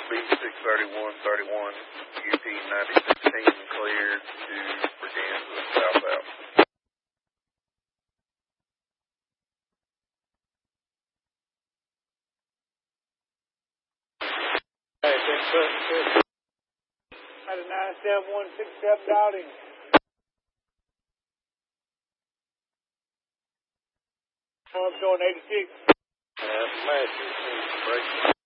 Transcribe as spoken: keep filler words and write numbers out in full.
B six thirty-one thirty-one, U P ninety sixteen cleared to Braganza southbound. Hey, ten foot, six. Out of nine seven one six seven Dowding. I'm showing eighty-six. Uh, Matthew, break.